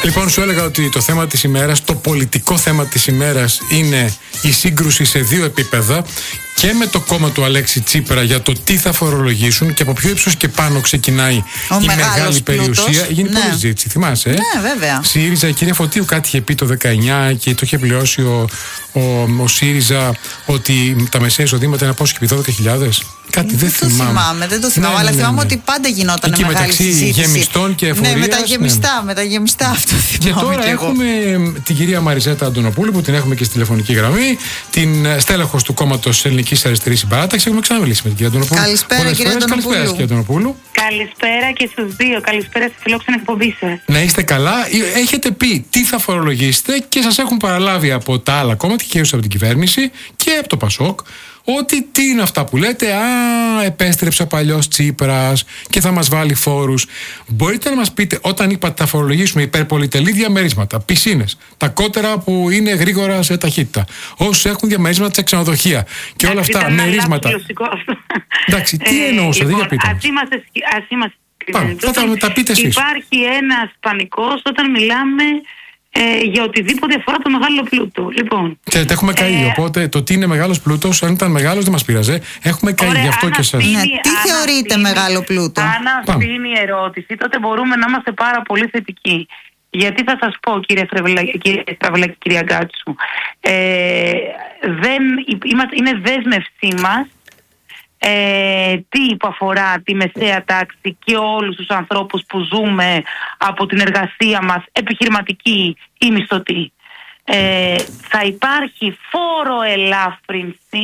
Λοιπόν, σου έλεγα ότι το θέμα της ημέρας, το πολιτικό θέμα της ημέρας είναι η σύγκρουση σε δύο επίπεδα. Και με το κόμμα του Αλέξη Τσίπρα για το τι θα φορολογήσουν και από ποιο ύψος και πάνω ξεκινάει η μεγάλη περιουσία. Γίνει πολλή συζήτηση, θυμάσαι. Ναι, βέβαια. ΣΥΡΙΖΑ, η κυρία Φωτίου κάτι είχε πει το 19 και το είχε πληρώσει ο ΣΥΡΙΖΑ ότι τα μεσαία εισοδήματα είναι από όσο και 12.000. Κάτι δεν θυμάμαι. Δεν το θυμάμαι, αλλά θυμάμαι ότι πάντα γινόταν εκεί μεγάλη συζήτηση. Μεταξύ γεμιστών και εφορίας. Ναι, με τα γεμιστά αυτό θυμάμαι. Και τώρα έχουμε την κυρία Μαριζέτα Αντωνοπούλου που την έχουμε και στη τηλεφωνική γραμμή, την στέλεχος του κόμματος Ελληνικής Αριστερής Συμπαράταξης. Έχουμε ξαναμιλήσει με την κυρία Αντωνοπούλου. Καλησπέρα, κυρία Αντωνοπούλου. Καλησπέρα και στους δύο. Καλησπέρα στη φιλόξενη εκπομπή σας. Να είστε καλά. Έχετε πει τι θα φορολογήσετε και σας έχουν παραλάβει από τα άλλα κόμματα και από την κυβέρνηση και από το ΠΑΣΟΚ ότι τι είναι αυτά που λέτε, επέστρεψε ο παλιός Τσίπρας και θα μας βάλει φόρους. Μπορείτε να μας πείτε, όταν είπατε θα φορολογήσουμε υπερπολιτελή διαμερίσματα, πισίνες, τα κότερα που είναι γρήγορα σε ταχύτητα, όσους έχουν διαμερίσματα σε ξενοδοχεία και όλα αυτά, μερίσματα. Εντάξει, τι εννοούσατε, για πείτε. Ας είμαστε θα τα πείτε εσείς. Υπάρχει ένας πανικός όταν μιλάμε για οτιδήποτε αφορά το μεγάλο πλούτο. Λοιπόν, ξέρετε, έχουμε καεί. Οπότε το τι είναι μεγάλος πλούτος, αν ήταν μεγάλος, δεν μας πείραζε. Έχουμε καεί γι' αυτό και εσάς. Ναι, τι θεωρείτε μεγάλο πλούτο? Αν αυτή είναι η ερώτηση, τότε μπορούμε να είμαστε πάρα πολύ θετικοί. Γιατί θα σας πω, κύριε Στραβελάκη, κυρία Γκάτσου, είναι δέσμευσή μας τι αφορά τη μεσαία τάξη και όλους τους ανθρώπους που ζούμε από την εργασία μας, επιχειρηματική ή μισθωτή. Θα υπάρχει φόρο ελάφρυνση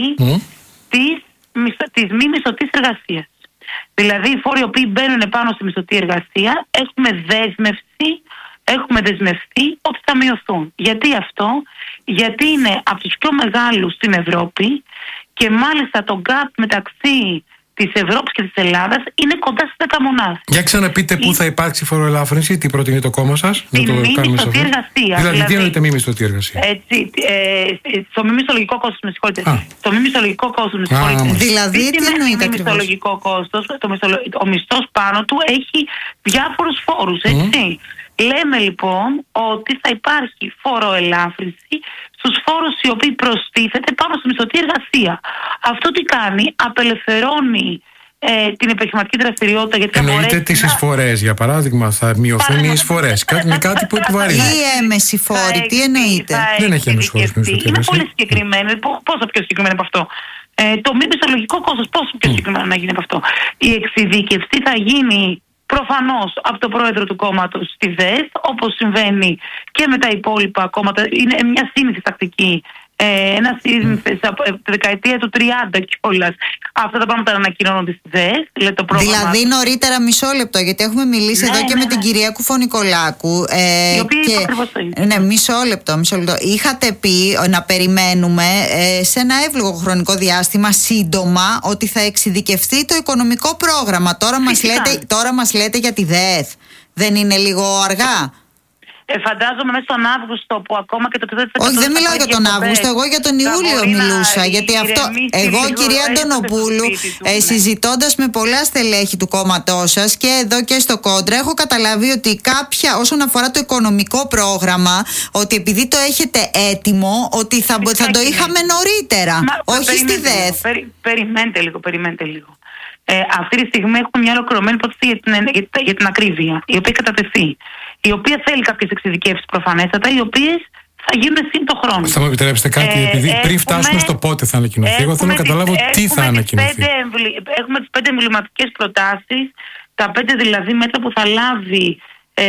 της μη μισθωτής εργασίας. Δηλαδή οι φόροι οι οποίοι μπαίνουν πάνω στη μισθωτή εργασία έχουμε δεσμευτεί ότι θα μειωθούν. Γιατί αυτό? Γιατί είναι από τους πιο μεγάλους στην Ευρώπη και μάλιστα το gap μεταξύ της Ευρώπης και της Ελλάδας είναι κοντά στις 10 μονάδες. Για ξαναπείτε πού θα υπάρξει φοροελάφρυνση, τι προτείνει το κόμμα σας? Τη μη μισθωτή εργασία. Δηλαδή, τι εννοείται μη μισθωτή εργασία? Στο μη μισθολογικό κόστος, με συγχωρείτε. Στο μη μισθολογικό κόστος, με συγχωρείτε. Δηλαδή, τι εννοείται ακριβώς? Μισθολογικό κόστος, ο μισθός πάνω του έχει διάφορους φόρους, έτσι. Λέμε λοιπόν ότι θα υπάρχει φοροελάφρυνση στους φόρους οι οποίοι προστίθεται πάνω στη μισθωτή εργασία. Αυτό τι κάνει? Απελευθερώνει την επιχειρηματική δραστηριότητα. Γιατί εννοείται τις εισφορές, για παράδειγμα, θα μειωθούν οι εισφορές. Είναι κάτι που επιβαρύνει. Ή έμεση φόροι, τι εννοείται? Δεν έχει έμεση φόρους. Είναι πολύ συγκεκριμένο. Πόσο πιο συγκεκριμένο από αυτό? Το μη μισθολογικό κόστος, πόσο πιο συγκεκριμένο να γίνει από αυτό? Η εξειδίκευση θα γίνει προφανώς από τον πρόεδρο του κόμματος στη ΔΕΣ, όπως συμβαίνει και με τα υπόλοιπα κόμματα. Είναι μια σύνηθη τακτική. Ένα σύνηθες από τη δεκαετία του 30 κιόλας. Αυτά τα πράγματα ανακοινώνονται στη ΔΕΣ. Δηλαδή νωρίτερα, μισό λεπτό, γιατί έχουμε μιλήσει εδώ και με την κυρία Κουφωνικολάκου. Η οποία είπε ακριβώς το ίδιο. Ναι, μισό λεπτό. Είχατε πει να περιμένουμε σε ένα εύλογο χρονικό διάστημα σύντομα ότι θα εξειδικευτεί το οικονομικό πρόγραμμα. Τώρα μας λέτε για τη ΔΕΘ. Δεν είναι λίγο αργά? Φαντάζομαι μέσα στον Αύγουστο που ακόμα και το 30%. Όχι, δεν μιλάω για τον Αύγουστο, εγώ για τον Ιούλιο μιλούσα. Γιατί αυτό, εγώ, κυρία Αντωνοπούλου, συζητώντας με πολλά στελέχη του κόμματός σας και εδώ και στο Κόντρα, έχω καταλάβει ότι όσον αφορά το οικονομικό πρόγραμμα, ότι επειδή το έχετε έτοιμο, ότι θα το είχαμε νωρίτερα. Όχι στη ΔΕΘ. Περιμένετε λίγο. Αυτή τη στιγμή έχουμε μια ολοκληρωμένη υπόθεση για την ακρίβεια, η οποία έχει κατατεθεί. Η οποία θέλει κάποιες εξειδικεύσεις προφανέστατα, οι οποίες θα γίνουν σύν το χρόνο. Θα μου επιτρέψετε κάτι, επειδή πριν φτάσουμε στο πότε θα ανακοινωθεί, εγώ θέλω να καταλάβω τι θα ανακοινωθεί. Έχουμε τις 5 εμβληματικές προτάσεις, τα 5 δηλαδή μέτρα που θα λάβει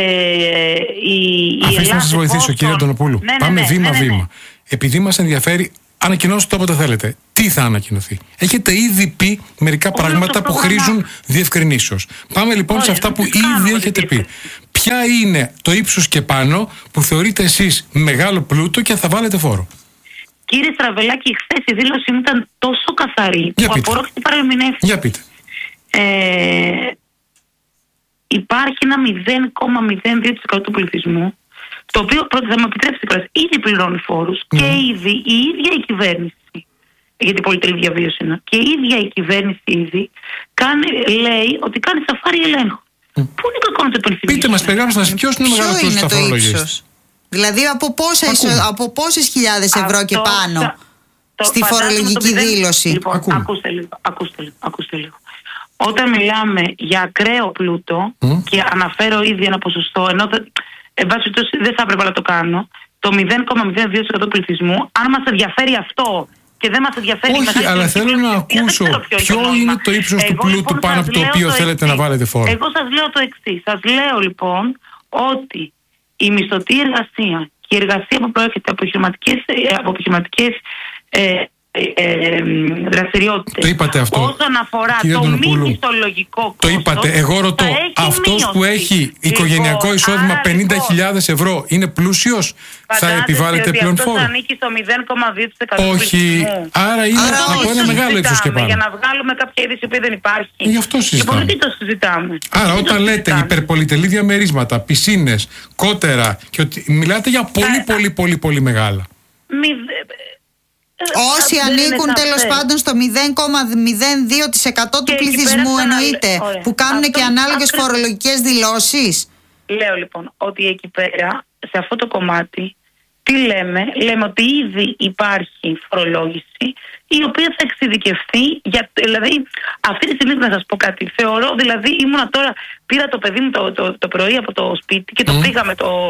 η Ελλάδα. Αφήστε να σας βοηθήσω, κύριε Αντωνοπούλου. Πάμε βήμα-βήμα. Επειδή μας ενδιαφέρει, ανακοινώστε το όποτε θέλετε. Τι θα ανακοινωθεί? Έχετε ήδη πει μερικά πράγματα που χρήζουν διευκρινήσεως. Πάμε λοιπόν σε αυτά που ήδη έχετε πει. Ποια είναι το ύψος και πάνω που θεωρείτε εσείς μεγάλο πλούτο και θα βάλετε φόρο? Κύριε Στραβελάκη, χθες η δήλωσή μου ήταν τόσο καθαρή που απορρόφησε παρεμηνεύσει. Για πείτε. Υπάρχει ένα 0,02% του πληθυσμού, το οποίο πρώτα θα μου επιτρέψετε ήδη πληρώνει φόρους και ήδη η ίδια η κυβέρνηση, γιατί πολυτελή διαβίωση είναι, και η ίδια η κυβέρνηση ήδη λέει ότι κάνει σαφάρι ελέγχου. Πού είναι το κακό να το υπενθυμίσουμε? Πείτε μας, περιγράψτε μας, ποιος είναι ο μεγάλος πλούτος που θα φορολογήσετε. Δηλαδή από πόσες χιλιάδες ευρώ και πάνω στη φορολογική δήλωση? Λοιπόν, ακούστε λίγο. Όταν μιλάμε για ακραίο πλούτο, και αναφέρω ήδη ένα ποσοστό, ενώ εν πάση περιπτώσει δεν θα έπρεπε να το κάνω, το 0,02% πληθυσμού, αν μας ενδιαφέρει αυτό και δεν μας ενδιαφέρει... Όχι, αλλά θέλω να ακούσω ποιο είναι το ύψος του πλούτου πάνω από το οποίο θέλετε να βάλετε φόρο. Εγώ σας λέω το εξής. Σας λέω λοιπόν ότι η μισθωτή εργασία και η εργασία που προέρχεται από επιχειρηματικές δραστηριότητες. Το είπατε αυτό. Όσον αφορά το μη μισθολογικό κόστος. Το είπατε. Εγώ ρωτώ, αυτός που έχει οικογενειακό εισόδημα 50.000 ευρώ είναι πλούσιος? Θα επιβάλλετε πλέον φόρο? Αυτό ανήκει στο 0,2%. Όχι. Άρα είναι από ένα μεγάλο ύψος και πάνω. Για να βγάλουμε κάποια είδηση που δεν υπάρχει. Γι' αυτό συζητάμε. Λοιπόν, τι το συζητάμε? Άρα όταν λέτε υπερπολιτελή διαμερίσματα, πισίνες, κότερα, και ότι μιλάτε για πολύ μεγάλα. Όσοι ανήκουν τέλος πάντων στο 0,02% του πληθυσμού, εννοείται, που κάνουν και ανάλογες φορολογικές δηλώσεις. Λέω λοιπόν ότι εκεί πέρα, σε αυτό το κομμάτι, τι λέμε? Λέμε ότι ήδη υπάρχει φορολόγηση η οποία θα εξειδικευθεί. Δηλαδή, αυτή τη στιγμή να σας πω κάτι. Θεωρώ, δηλαδή, πήρα το παιδί μου το πρωί από το σπίτι και το πήγαμε το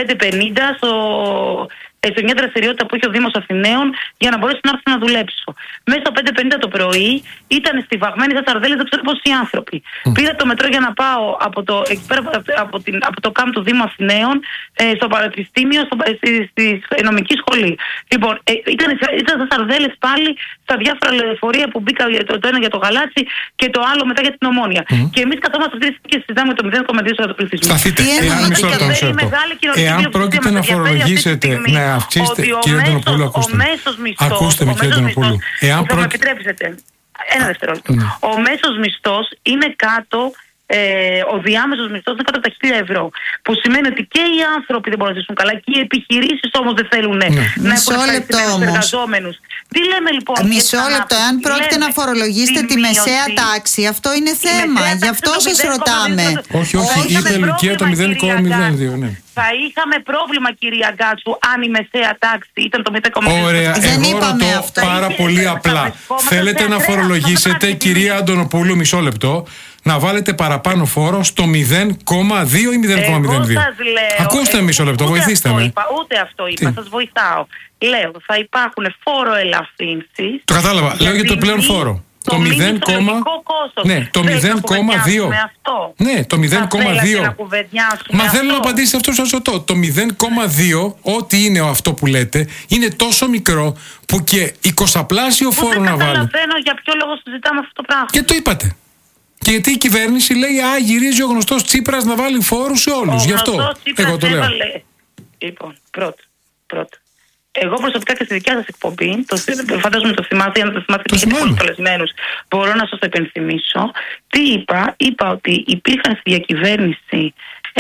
5:50 σε μια δραστηριότητα που είχε ο Δήμος Αθηναίων για να μπορέσω να έρθω να δουλέψω. Μέσα στο 5:50 το πρωί ήταν στιβαγμένοι σαν σαρδέλες, δεν ξέρω πόσοι άνθρωποι. Πήρα το μετρό για να πάω από το ΚΑΜ του Δήμου Αθηναίων στο Πανεπιστήμιο, στη νομική σχολή. Λοιπόν, ήταν σαν σαρδέλες πάλι στα διάφορα λεωφορεία που μπήκα, το ένα για το Γαλάτσι και το άλλο μετά για την Ομόνια. Και εμείς καθόμαστε αυτή τη στιγμή και συζητάμε το 0,2% του πληθυσμού. Σταθείτε, εάν πρόκειται να φορολογήσετε, να αυξήσετε, κύριε Αντωνοπούλου, ακούστε με, κύριε Αντωνοπούλου. Θα με επιτρέψετε ένα δευτερόλεπτο. Ο μέσος μισθός είναι κάτω, ο διάμεσος μισθός είναι κάτω από τα 1.000 ευρώ. Που σημαίνει ότι και οι άνθρωποι δεν μπορούν να ζήσουν καλά και οι επιχειρήσεις όμως δεν θέλουν να έχουν ευχαριστημένους εργαζόμενους. Τι λέμε λοιπόν? Μισό λεπτό. Αν πρόκειται να φορολογήσετε τη μεσαία τάξη, αυτό είναι θέμα. Γι' αυτό σας ρωτάμε. Όχι, είπε Λουκία το 0,02. Θα είχαμε πρόβλημα, κυρία Γκάτσου, αν η μεσαία τάξη ήταν το 0,2. Ωραία, εγώ ρωτώ πάρα πολύ απλά. Θέλετε να φορολογήσετε, κυρία Αντωνοπούλου, μισό λεπτό, να βάλετε παραπάνω φόρο στο 0,2 ή 0,02? Ακούστε μισό λεπτό, βοηθήστε με. Ούτε αυτό είπα, σας βοηθάω. Λέω, θα υπάρχουν φόρο ελαφρύνσεις. Το κατάλαβα, λέω για το πλέον φόρο. Το 0,2. Ναι, το 0,2. Ναι, το 0,2. Μα θέλω να απαντήσετε αυτό που σας ρωτώ. Το 0,2, ό,τι είναι αυτό που λέτε, είναι τόσο μικρό που και 20πλάσιο φόρο να βάλω. Δεν καταλαβαίνω για ποιο λόγο συζητάμε αυτό το πράγμα. Και το είπατε. Και γιατί η κυβέρνηση λέει, γυρίζει ο γνωστός Τσίπρας να βάλει φόρους σε όλους. Γι' αυτό εγώ το λέω. Λοιπόν, πρώτο. Εγώ προσωπικά και στη δικιά σας εκπομπή, φαντάζομαι το θυμάστε, αν το θυμάστε και έχετε πολλούς καλεσμένους, μπορώ να σας το υπενθυμίσω. Τι είπα? Είπα ότι υπήρχαν στη διακυβέρνηση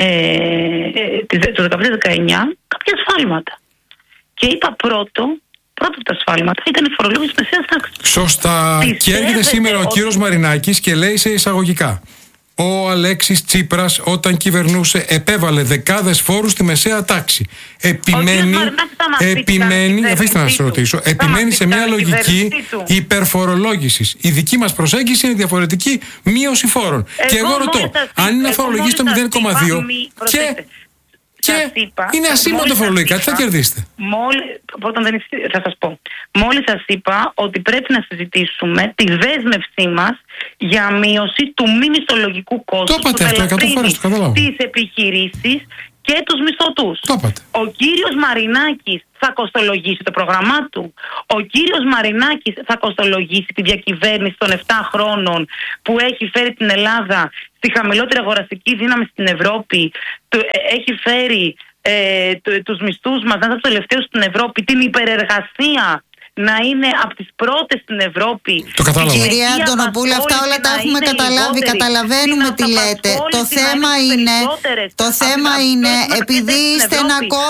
το 2019 κάποια σφάλματα. Και είπα πρώτο από τα σφάλματα ήταν η φορολόγηση μεσαίας τάξης. Σωστά. Και έρχεται σήμερα ο κύριος Μαρινάκης και λέει σε εισαγωγικά: ο Αλέξης Τσίπρας όταν κυβερνούσε επέβαλε δεκάδες φόρους στη μεσαία τάξη. Επιμένει, αφήστε να σας ρωτήσω, επιμένει σε μια λογική υπερφορολόγησης. Η δική μας προσέγγιση είναι διαφορετική, μείωση φόρων. Και εγώ ρωτώ, αν είναι να φορολογήσει το 0,2 και είναι ασήμαντο φορολογικά, τι θα κερδίσετε? Θα σας πω. Μόλις σας είπα ότι πρέπει να συζητήσουμε τη δέσμευσή μας για μείωση του μη μισθολογικού κόστους που θα ελαφρύνει τις επιχειρήσεις και τους μισθωτούς. Ο κύριος Μαρινάκης θα κοστολογήσει το πρόγραμμά του. Ο κύριος Μαρινάκης θα κοστολογήσει τη διακυβέρνηση των 7 χρόνων που έχει φέρει την Ελλάδα στη χαμηλότερη αγοραστική δύναμη στην Ευρώπη. Έχει φέρει τους μισθούς μας να είναι από τους τελευταίους στην Ευρώπη, την υπερεργασία να είναι από τις πρώτες στην Ευρώπη. Το κατάλαβα. Κυρία Αντωνοπούλου, αυτά όλα τα έχουμε καταλάβει. Καταλαβαίνουμε τι λέτε. Το θέμα είναι επειδή είστε ένα κόμμα.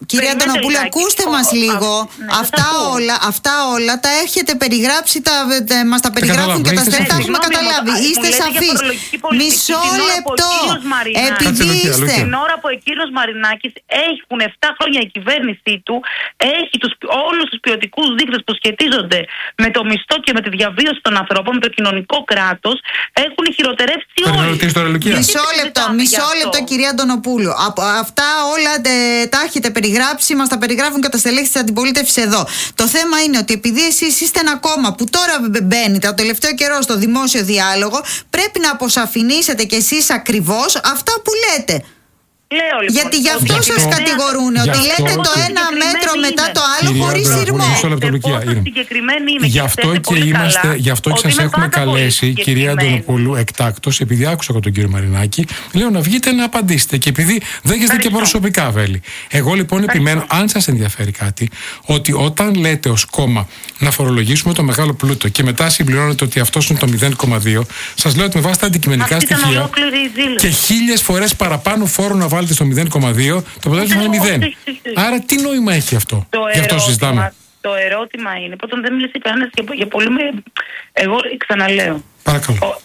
Κυρία Αντωνοπούλου, ακούστε μας λίγο. Αυτά όλα τα έχετε περιγράψει, μας τα περιγράφουν και τα στέλνουν, τα έχουμε καταλάβει. Είστε σαφείς. Μισό λεπτό. Επειδή είστε. Την ώρα που ο κύριος Μαρινάκης έχουν 7 χρόνια η κυβέρνησή του, έχει όλους τους ποιοτικούς δείκτες που σχετίζονται με το μισθό και με τη διαβίωση των ανθρώπων, με το κοινωνικό κράτος, έχουν χειροτερεύσει όλοι. Μισό λεπτό, κυρία Αντωνοπούλου. Αυτά όλα τα έχετε περιγράψει, μας τα περιγράφουν και τα στελέχη της αντιπολίτευσης εδώ. Το θέμα είναι ότι επειδή εσείς είστε ένα κόμμα που τώρα μπαίνετε το τελευταίο καιρό στο δημόσιο διάλογο, πρέπει να αποσαφηνίσετε κι εσείς ακριβώς αυτά που λέτε. Λέω, λοιπόν, γιατί γι' αυτό σας κατηγορούν, ότι λέτε το ένα μέτρο μετά το άλλο χωρίς σειρμό. Γι' αυτό και σας έχουμε καλέσει, κυρία Αντωνοπούλου, εκτάκτως, επειδή άκουσα από τον κύριο Μαρινάκη, λέω να βγείτε να απαντήσετε. Και επειδή δέχεστε και προσωπικά βέλη. Εγώ λοιπόν επιμένω, αν σας ενδιαφέρει κάτι, ότι όταν λέτε ως κόμμα να φορολογήσουμε το μεγάλο πλούτο και μετά συμπληρώνετε ότι αυτό είναι το 0,2, σας λέω ότι με βάση τα αντικειμενικά στοιχεία και 1000 φορές παραπάνω φόρο να βάλετε στο 0,2, το αποτέλεσμα είναι 0. Άρα τι νόημα έχει αυτό? Γι' αυτό συζητάμε. Το ερώτημα είναι, πρώτον δεν μίλησε κανένας για πολύ εγώ ξαναλέω. Παρακαλώ.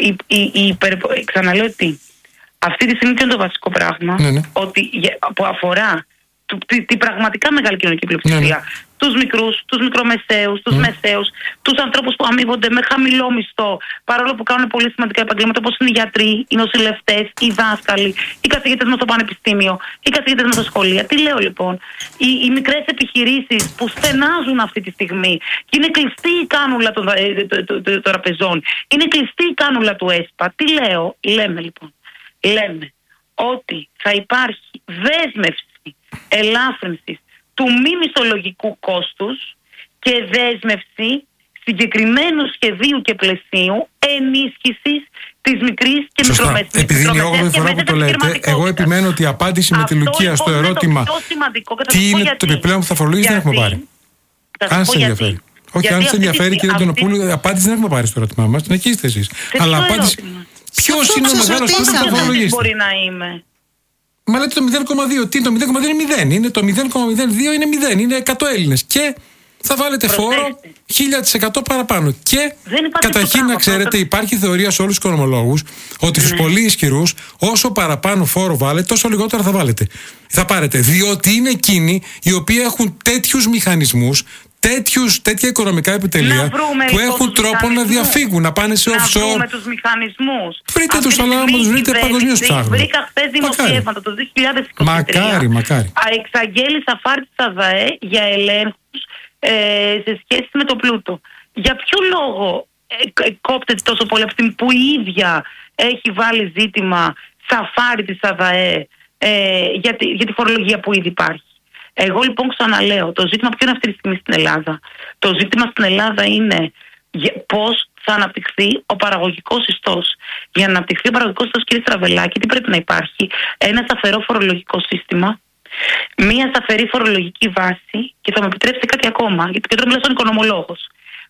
Ξαναλέω τι. Αυτή τη στιγμή είναι το βασικό πράγμα, ότι, που αφορά τη πραγματικά μεγάλη κοινωνική πλειοψηφία. Τους μικρούς, τους μικρομεσαίους, τους μεσαίους, τους ανθρώπους που αμείβονται με χαμηλό μισθό, παρόλο που κάνουν πολύ σημαντικά επαγγέλματα όπως είναι οι γιατροί, οι νοσηλευτές, οι δάσκαλοι, οι καθηγητές μας στο πανεπιστήμιο, οι καθηγητές μας στα σχολεία. Τι λέω λοιπόν? Οι μικρές επιχειρήσεις που στενάζουν αυτή τη στιγμή και είναι κλειστή η κάνουλα των τραπεζών, είναι κλειστή η κάνουλα του ΕΣΠΑ. Τι λέω? Λέμε λοιπόν, ότι θα υπάρχει δέσμευση ελάφρυνσης του μη μισθολογικού κόστους και δέσμευση συγκεκριμένου σχεδίου και πλαισίου ενίσχυσης της μικρής και μικρομεσαίας. Επειδή είναι η 8η φορά που το λέτε, εγώ επιμένω ότι η απάντηση με τη Λουκία στο ερώτημα τι είναι το επιπλέον που θα φορολογήσει δεν έχουμε πάρει. Αν σε ενδιαφέρει. Όχι, αν σε ενδιαφέρει, κύριε Αντωνοπούλου, απάντηση δεν έχουμε πάρει στο ερώτημά μας. Την εκεί είστε εσείς. Αλλά απάντηση. Ποιος είναι ο μεγάλος που θα φορολογήσει? Μπορεί να είμαι. Μα λέτε το 0,2. Τι είναι το 0,2? Είναι 0. Είναι το 0,02 είναι 0. Είναι 100 Έλληνες. Και θα βάλετε φόρο 1000% παραπάνω. Και καταρχήν να ξέρετε, υπάρχει θεωρία σε όλους τους οικονομολόγους ότι στους πολύ ισχυρούς, όσο παραπάνω φόρο βάλετε, τόσο λιγότερα θα βάλετε. Θα πάρετε. Διότι είναι εκείνοι οι οποίοι έχουν τέτοιους μηχανισμούς, τέτοια οικονομικά επιτελεία που έχουν τρόπο να διαφύγουν, να πάνε σε offshore. Να βρούμε τους μηχανισμούς. Βρείτε τους, αλλά άμα τους βρείτε παγκοσμίως ψάχνουν. Βρήκα χθες δημοσιεύματα το 2023. Μακάρι. Εξαγγέλει αφάρτη της ΑΔΑΕ για ελέγχους σε σχέση με το πλούτο. Για ποιο λόγο κόπτεται τόσο πολύ από την που η ίδια έχει βάλει ζήτημα σαφάρι της ΑΔΑΕ για τη φορολογία που ήδη υπάρχει? Εγώ λοιπόν ξαναλέω, το ζήτημα ποιο είναι αυτή τη στιγμή στην Ελλάδα? Το ζήτημα στην Ελλάδα είναι πώς θα αναπτυχθεί ο παραγωγικός ιστός. Για να αναπτυχθεί ο παραγωγικός ιστός, κύριε Στραβελάκη, τι πρέπει να υπάρχει? Ένα σταθερό φορολογικό σύστημα, μία σταθερή φορολογική βάση και θα μου επιτρέψετε κάτι ακόμα, γιατί και τώρα μιλάω σαν οικονομολόγος.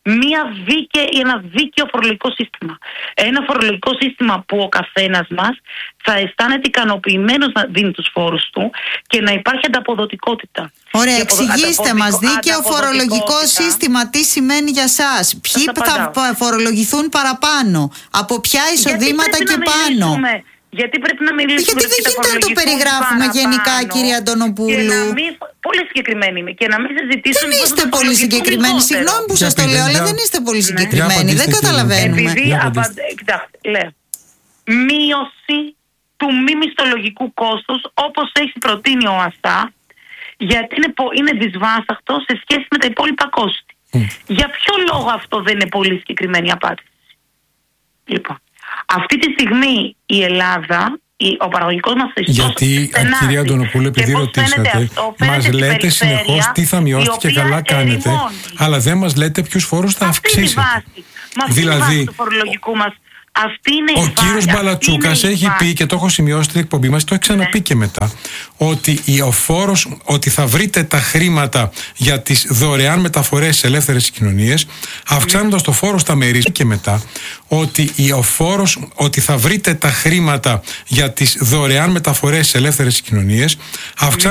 Ένα δίκαιο φορολογικό σύστημα. Ένα φορολογικό σύστημα που ο καθένας μας θα αισθάνεται ικανοποιημένος να δίνει τους φόρους του και να υπάρχει ανταποδοτικότητα. Ωραία, εξηγήστε μας, δίκαιο φορολογικό σύστημα, τι σημαίνει για σας? Ποιοι θα φορολογηθούν παραπάνω? Από ποια εισοδήματα και πάνω? Γιατί πρέπει να μιλήσουμε? Γιατί δεν γίνεται να το περιγράφουμε γενικά, κυρία Αντωνοπούλου? Πολύ συγκεκριμένη είμαι και να μην συζητήσουμε. Δεν είστε πολύ συγκεκριμένοι. Συγγνώμη που σας το λέω, αλλά δεν είστε πολύ συγκεκριμένοι. Δεν καταλαβαίνουμε. Κοιτάξτε, λέω. Μείωση του μη μισθολογικού κόστους όπως έχει προτείνει ο ΑΣΑ, γιατί είναι δυσβάσταχτο σε σχέση με τα υπόλοιπα κόστη. Για ποιο λόγο αυτό δεν είναι πολύ συγκεκριμένη απάντηση? Λοιπόν, αυτή τη στιγμή η Ελλάδα, ο παραγωγικός μας ιστός, γιατί, κυρία Αντωνοπούλου, επειδή ρωτήσατε, μας λέτε συνεχώς τι θα μειώσετε και καλά κάνετε, αλλά δεν μας λέτε ποιους φόρους θα αυξήσετε. Δηλαδή, του φορολογικού μας. Ο κύριος Μπαλατσούκας έχει πει, και το έχω σημειώσει στην εκπομπή μας, το έχει ξαναπεί και μετά, ότι ο φόρος, ότι θα βρείτε τα χρήματα για τις δωρεάν μεταφορές στις ελεύθερες κοινωνίες, αυξάνοντας το φόρο στα μερίσια, και μετά ότι ο φόρος, ότι θα βρείτε τα χρήματα για τις δωρεάν μεταφορές στις ελεύθερες κοινωνίες, αυξάνοντας